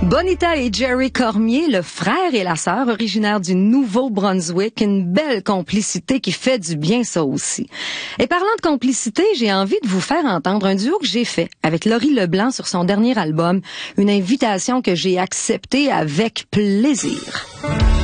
Bonita et Jerry Cormier, le frère et la sœur originaires du Nouveau-Brunswick, une belle complicité qui fait du bien ça aussi. Et parlant de complicité, j'ai envie de vous faire entendre un duo que j'ai fait avec Laurie Leblanc sur son dernier album, une invitation que j'ai acceptée avec plaisir.